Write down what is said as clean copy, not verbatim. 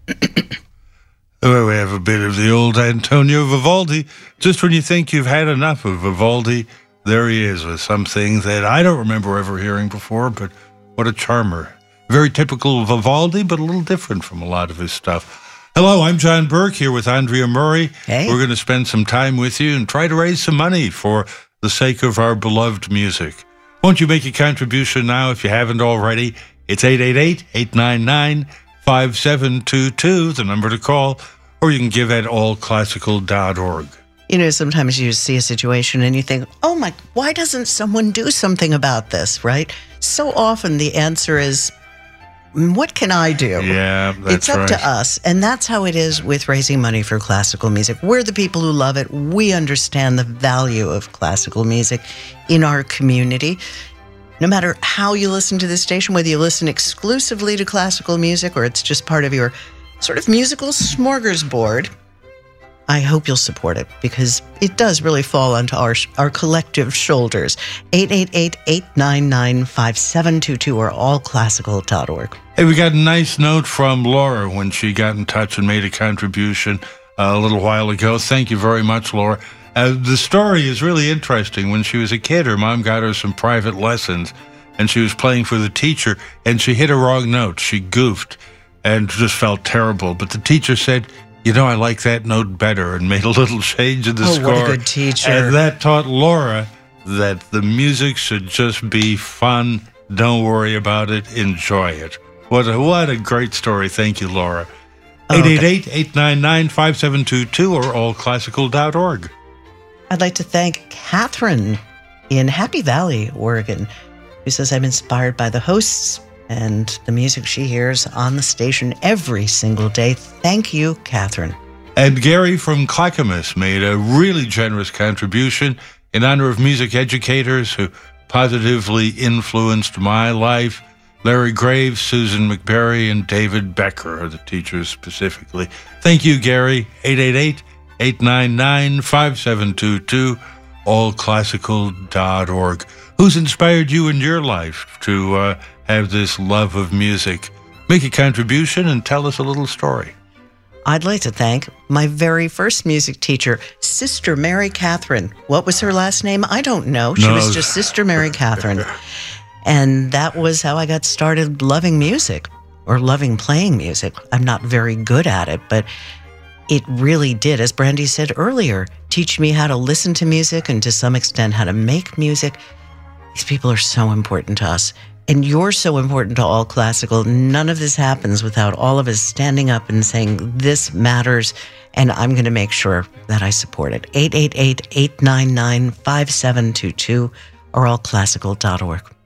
Well, we have a bit of the old Antonio Vivaldi. Just when you think you've had enough of Vivaldi, there he is with something that I don't remember ever hearing before, but what a charmer. Very typical Vivaldi, but a little different from a lot of his stuff. Hello, I'm John Burke here with Andrea Murray. Hey. We're going to spend some time with you and try to raise some money for the sake of our beloved music. Won't you make a contribution now if you haven't already? It's 888-899-5722, the number to call, or you can give at allclassical.org. You know, sometimes you see a situation and you think, oh my, why doesn't someone do something about this, right? So often the answer is, what can I do? Yeah, that's It's up right. to us. And that's how it is with raising money for classical music. We're the people who love it. We understand the value of classical music in our community. No matter how you listen to this station, whether you listen exclusively to classical music or it's just part of your sort of musical smorgasbord, I hope you'll support it because it does really fall onto our collective shoulders. 888-899-5722 or allclassical.org. Hey, we got a nice note from Laura when she got in touch and made a contribution a little while ago. Thank you very much, Laura. The story is really interesting. When she was a kid, her mom got her some private lessons, and she was playing for the teacher, and she hit a wrong note. She goofed and just felt terrible. But the teacher said, you know, I like that note better, and made a little change in the score. What a good teacher. And that taught Laura that the music should just be fun. Don't worry about it. Enjoy it. What a great story. Thank you, Laura. 888-899-5722 or allclassical.org. I'd like to thank Catherine in Happy Valley, Oregon, who says, I'm inspired by the hosts and the music she hears on the station every single day. Thank you, Catherine. And Gary from Clackamas made a really generous contribution in honor of music educators who positively influenced my life. Larry Graves, Susan McBerry, and David Becker are the teachers specifically. Thank you, Gary. 888-899-5722, allclassical.org. Who's inspired you in your life to have this love of music? Make a contribution and tell us a little story. I'd like to thank my very first music teacher, Sister Mary Catherine. What was her last name? I don't know. She was just Sister Mary Catherine. And that was how I got started loving music or loving playing music. I'm not very good at it, but it really did, as Brandy said earlier, teach me how to listen to music and to some extent how to make music. These people are so important to us. And you're so important to All Classical. None of this happens without all of us standing up and saying, this matters, and I'm going to make sure that I support it. 888-899-5722 or allclassical.org.